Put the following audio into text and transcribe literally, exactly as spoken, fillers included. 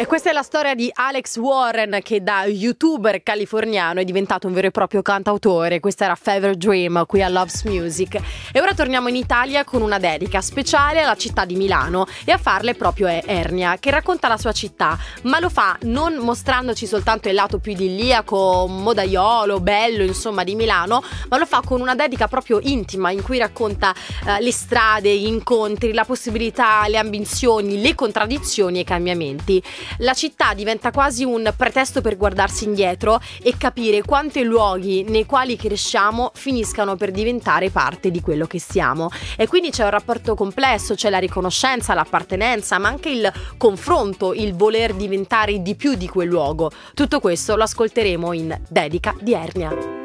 E questa è la storia di Alex Warren, che da youtuber californiano è diventato un vero e proprio cantautore. Questa era Fever Dream qui a Loves Music. E ora torniamo in Italia con una dedica speciale alla città di Milano, e a farle proprio è Ernia, che racconta la sua città, ma lo fa non mostrandoci soltanto il lato più idilliaco, modaiolo, bello insomma di Milano, ma lo fa con una dedica proprio intima in cui racconta uh, le strade, gli incontri, la possibilità, le ambizioni, le contraddizioni e i cambiamenti. La città diventa quasi un pretesto per guardarsi indietro e capire quanto i luoghi nei quali cresciamo finiscano per diventare parte di quello che siamo. E quindi c'è un rapporto complesso, c'è la riconoscenza, l'appartenenza, ma anche il confronto, il voler diventare di più di quel luogo. Tutto questo lo ascolteremo in Dedica di Ernia.